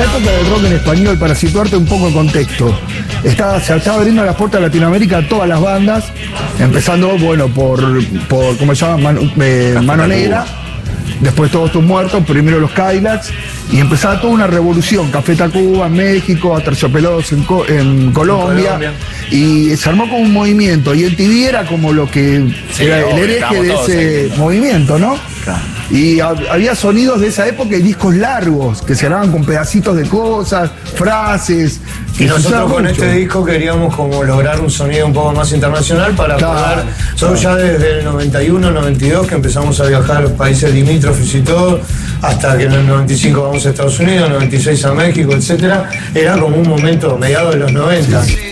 la época del rock en español, para situarte un poco el contexto. Se estaba abriendo las puertas de Latinoamérica a todas las bandas, empezando, bueno, por ¿cómo se llama? Mano Negra. Después Todos Tus Muertos, primero los Cadillacs, y empezaba toda una revolución. Café Tacuba en México, Aterciopelosos en Colombia, y se armó como un movimiento, y MTV era como lo que era el hereje de ese movimiento, ¿no? Claro. Y había sonidos de esa época y discos largos que se grababan con pedacitos de cosas, frases. Y nosotros con este disco queríamos como lograr un sonido un poco más internacional para poder. Nosotros ya desde el 91, 92 que empezamos a viajar a los países limítrofes y todo, hasta que en el 95 vamos a Estados Unidos, 96 a México, etcétera. Era como un momento mediados de los 90.